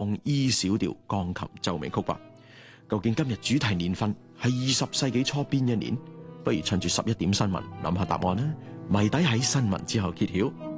當 E 小調鋼琴奏鳴曲吧。究竟今日主題年份係20世紀初邊一年？不如趁住11點新聞諗下答案啦。謎底喺新聞之後揭曉。